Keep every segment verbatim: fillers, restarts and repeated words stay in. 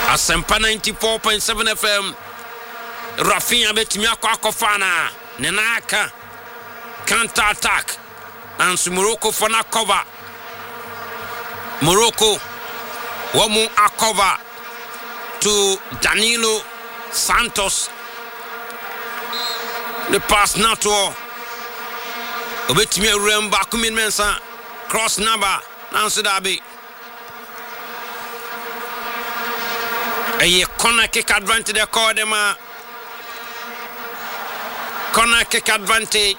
Asempa ninety-four point seven F M. Rafinha betimi akwa akofana nenaka counter attack and Morocco for na cover. Morocco wamu a cover to Danilo Santos. The pass now to Obetimi Remba Kumin Mensa cross number Nancy Dabi. A corner kick advantage they call them a corner kick advantage.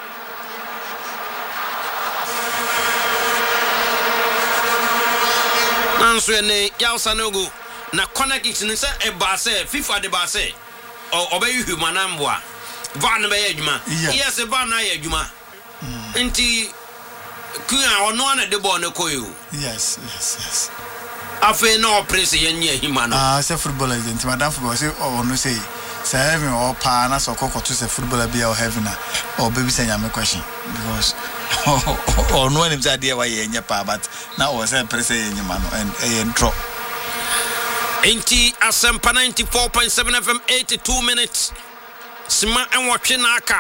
Nancy ne Yalsanogu na corner kick ni say e base FIFA de base o obeyi humanambwa van be adwuma yes van na adwuma nti kuya ono na de ball ne koyo yes yes yes afi no press yenye hima no ah say footballer is nti madam football say oh no say say heaven or pa na so kokoto say footballer be or heaven or baby say nyame question because or no one say dey why yenye pa but na o say press yenye ma no and e intro nti Asempa ninety-four point seven F M eighty-two minutes Sima and watching Naka.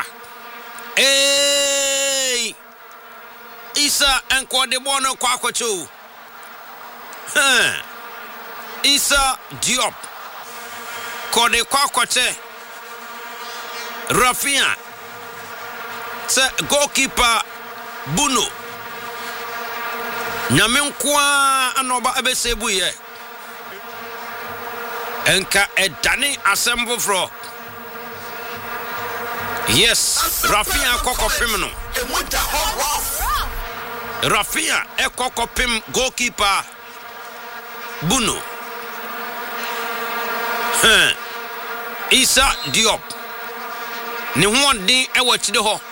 Hey, Isa and Quadebono Quacocho. Huh. Isa Diop. Quade Quacote. Rafinha. Se goalkeeper Buno. Nyamenkwa anoba abesebuye. Enka edani assemble fro. Yes, Rafinha Koko Pimno. Rafinha Ekoko Pim goalkeeper Buno. Huh. Isa Diop. Ni one day I watch the ho.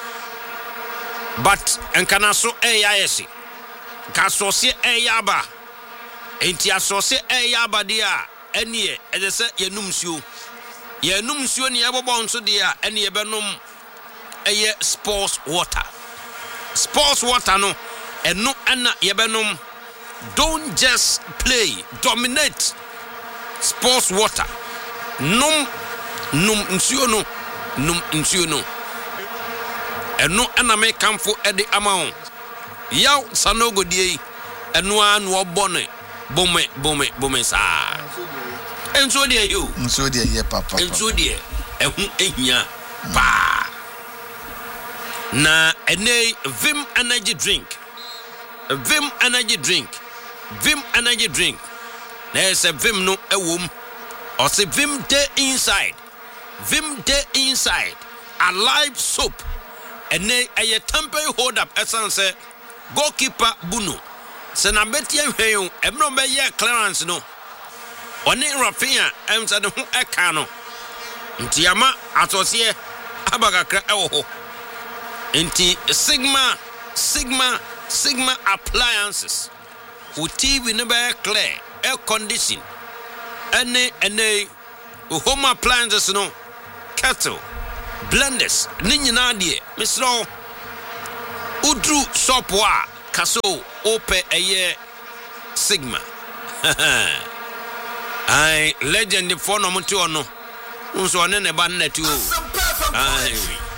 But enkanaso e yaesi. Kasosie e yaba. Enti asosie e yaba dia enie edese yenumsuo. Ye num suo ni ebobo nso de a ene ye benom eye sports water. Sports water no eno ana ye benom. Don't just play, dominate. Sports water. Num num nsuo no num nsuo no. Eno ana me kamfo ede amawo. Yaw Sanogo die eno anu obone bome bome bome sa. Enso de you. Enso de ye papa. Enso de ehu ehia pa. Na ene Vim energy drink. Vim energy drink. Vim energy drink. Na se Vim no ewom. Or say Vim day inside. Vim day inside. Alive soap. Ene eye temper hold up essence goalkeeper Buno. Se na beti ehwen emno be ye clearance no. Oni Rafinha em sa de ho eka no nti ama atose abagakra ewo ho nti sigma sigma sigma appliances u T V no be clear air condition ene ene home appliances no kettle blenders ni nyina de misro udru shop wa kaso ope eye sigma I legend for no mutu ono. Unso one ne ba na tu. Ai.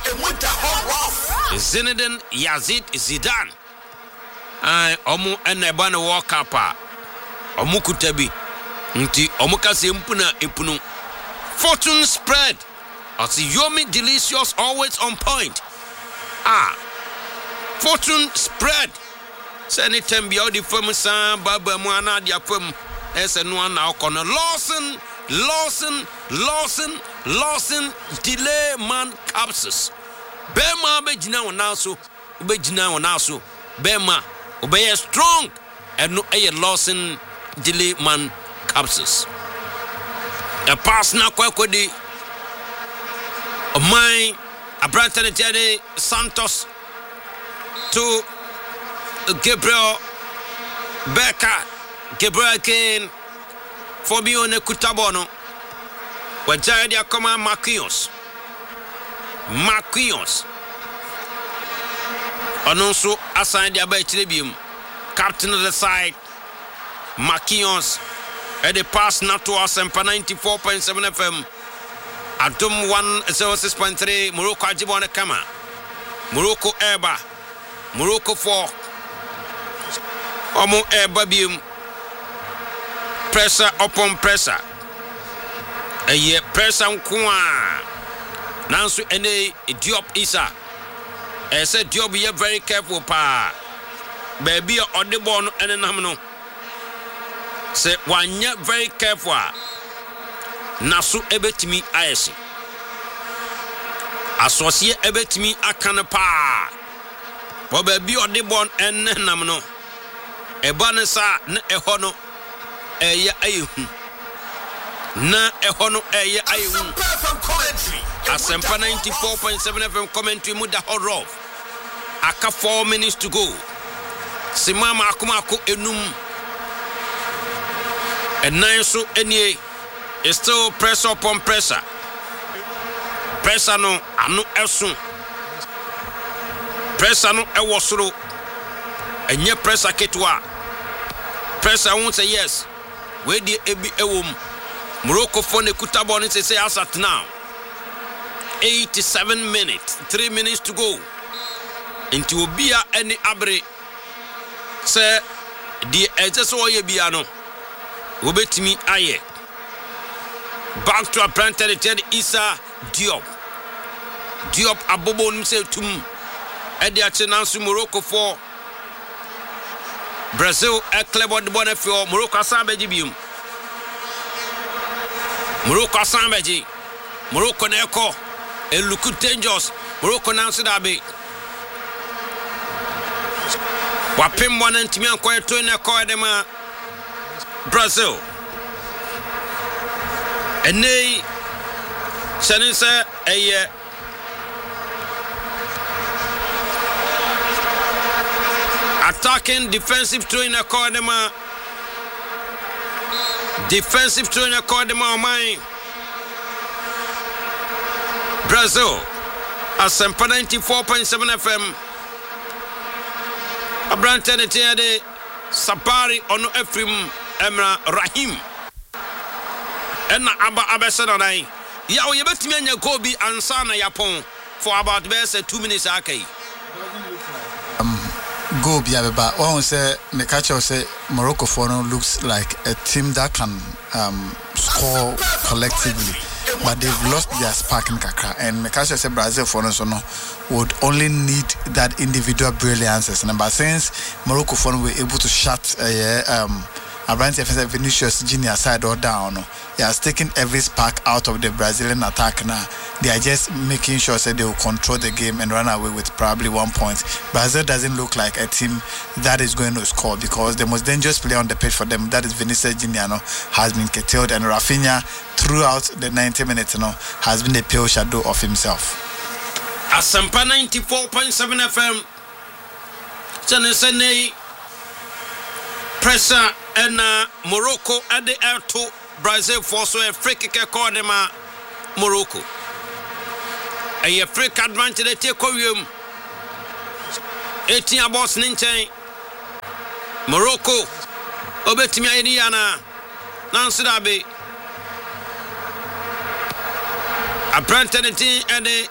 Zinedine Yazid Zidane. Ai omu ene ba ne World Cup a. Omu kutabi. Nti omu kase mpuna epunu. Fortune spread. As Yomi delicious always on point. Ah. Fortune spread. Send it and be all the famous baba mu ana dia fam. Ese no na okono Lawson Lawson Lawson Lawson delay man capsules. Bema be gina wona so be gina wona so Bema obey strong and no a Lawson delay man capsules. A pass na kwakodi of my Abrantane Jade Santos to Gabriel Becker. Gabriel Kane for Bione Kutabono. Where Jadia Koma Marquinhos. Marquinhos. And also assigned the Abay Tribune. Captain of the side. Marquinhos. the pass not to Asempa ninety-four point seven F M. Adum one oh six point three. Morocco Ajibone Kama. Morocco Eba. Morocco four. Omo Eba Bium. Pressure upon pressure. A year pressure on Kwa. Nansu Ene Diop Isa. I said Diop be very careful pa. Baby on the bone and an amno. Say one year very careful. Nasu ebetimi ayesi. Associate ebetimi akanapa. Bo baby on the bone and an amno. Ebanesa ne ehono. Eya ayehu. Na ehono eya ayehu. Asempa ninety-four point seven F M commentary muda horror. Aka four minutes to go. Simama akumako enum. And nine so any is still pressure upon pressure. Pressure no anu esun. Pressure no ewosoro. Enye pressure ketwa. Pressure won't say yes. Where the ebi ewom. Morocco phone kuta boni say as at now. eighty-seven minutes, three minutes to go. Into Obia any abre. Say the edges or ye biano. Ubetimi aye. Back to a planted Isa Diop. Diop abobo nimse tum. Edi achenansu Morocco for Brazil a clever bonnet for Morocco Sambeji bium. Morocco Sambeji. Morocco Neko. A look dangerous. Morocco announced that be. Wapim one and Timian quiet to in a corridor. Brazil. And they Sanisa a year. Attacking defensive to in a corridor. Defensive to in a corridor. Mine. Brazil. Asempa ninety-four point seven F M. Abrante de Sabari ono Efrim Emra Rahim. Enna aba abesanai. Ya o yebetimi anya goal bi ansa na Yapon for about best two minutes akai. Um goal bi abeba. One say me catch say Morocco for no looks like a team that can um score collectively. But they've lost their spark in Kakra. And Mekasha said Brazil for us would only need that individual brilliance. But since Morocco for were able to shut uh, um Abrante Vinicius Junior side or down, he has taken every spark out of the Brazilian attack now. They are just making sure that they will control the game and run away with probably one point. Brazil doesn't look like a team that is going to score because the most dangerous player on the pitch for them, that is Vinicius Junior, no, has been curtailed, and Rafinha throughout the ninety minutes, you know, has been a pale shadow of himself. Asempa ninety-four point seven F M. Chanesene pressure and uh, Morocco at the air to Brazil for so a free kick call them uh, Morocco. A free advantage they take Koreum. eighteen boss ninchen. Morocco. Obetimia Indiana. Nansidabe. A planted and the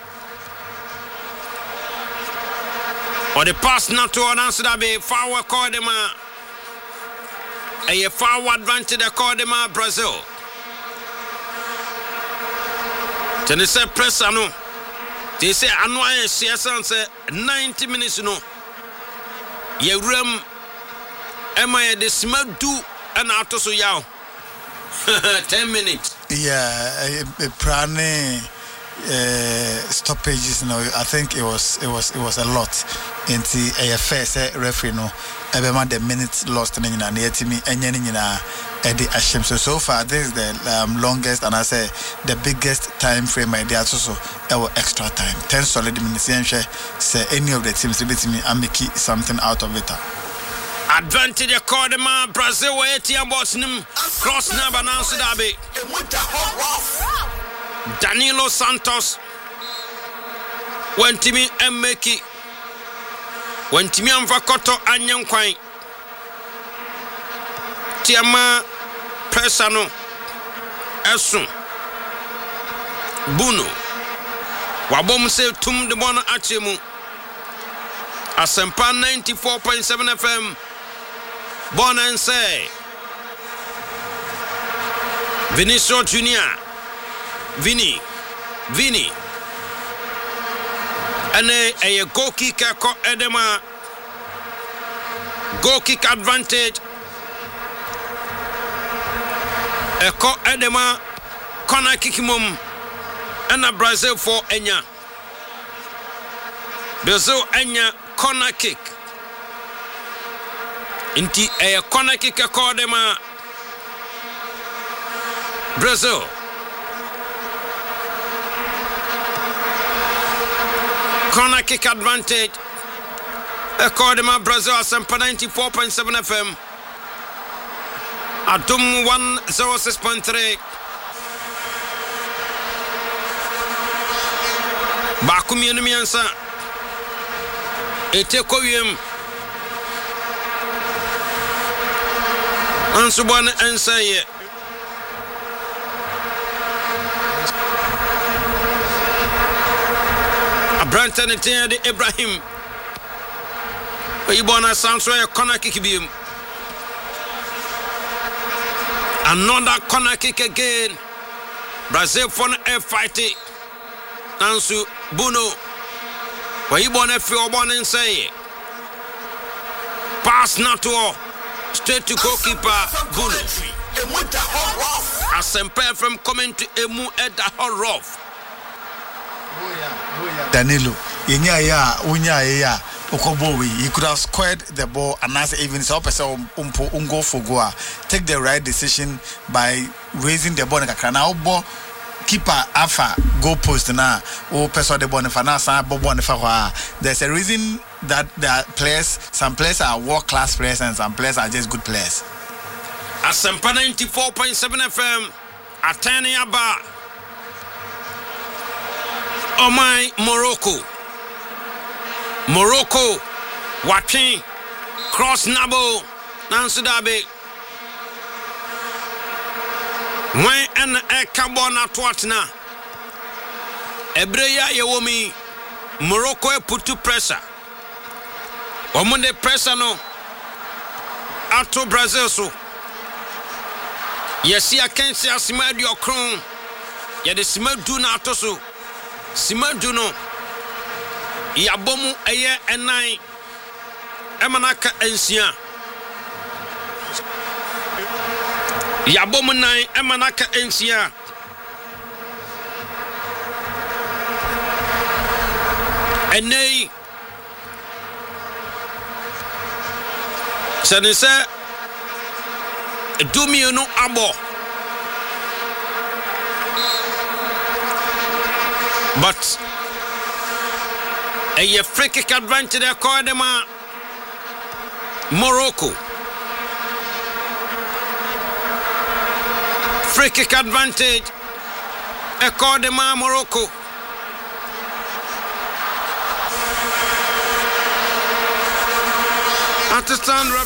or the pass not to Nansidabe. Forward call them uh, a forward advantage they call them uh, Brazil. Then they say press no. They say anwa C S N say ninety minutes no. Ye ram am I the smell do and after so yaw. ten minutes. Yeah, a prane uh, stoppages, you know. I think it was it was it was a lot. Into a first referee no. Every man the minutes lost in na near to me and na Eddie Ashim. So so far this is the um, longest and I say the biggest time frame idea also our extra time. Ten solid minutes say any of the teams to beat me and make something out of it. Advantage Cordema Brazil eighty Bosnim cross number announced Dabe. Danilo Santos went to me and make it. When Timian Vakoto Anyan Quine Tiama pressure no eso Bruno wabom se tum de bono achemu Asempa ninety-four point seven F M Born and say Vinicius Junior Vini Vini Ane a goal kicker ko edema goal kick advantage a ko edema corner kick mum and a Brazil for Enya Brazil Enya corner kick inti a corner kick a ko edema Brazil corner kick advantage according to Brazil Asempa ninety-four point seven F M Adum one oh six point three Bakumi enemiansa ete kowiem ansubon ensaye Branton and Ibrahim Ibona sounds like a corner kick beam. Another corner kick again. Brazil for a fighting. Nansu Bruno. Ibona feel one and say pass not to all. Straight to goalkeeper Bruno. Asempa from coming to Emu at the hot rough. Danilo, yenya ya unya ya okobowi. He could have squared the ball and as even so person umpo ungo for goa. Take the right decision by raising the ball kakana obo keeper afa goal post na o person the ball na sa bobo na fa. There's a reason that the players, some players are world class players and some players are just good players. Asempa ninety-four point seven F M Atani Aba Oh my Morocco Morocco watching cross Nabo Nansudabe when an a carbona twatna Ebreya Yewomi Morocco put to pressure Omunde pressure no Ato Brazil so Yesi akensi asimadi okron Yede simadu na atoso Simadu no Yabomu eye enai Emanaka ensia Yabomu nai emanaka ensia Enei Sanise Dumi no abo But a free kick advantage according to Morocco. Free kick advantage according to Morocco. Understand?